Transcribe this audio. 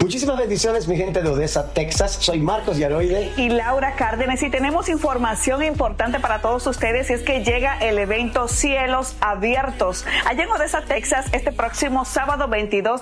Muchísimas bendiciones, mi gente de Odessa, Texas. Soy Marcos Yaroide y Laura Cárdenas, y tenemos información importante para todos ustedes, y es que llega el evento Cielos Abiertos allá en Odessa, Texas, este próximo sábado 22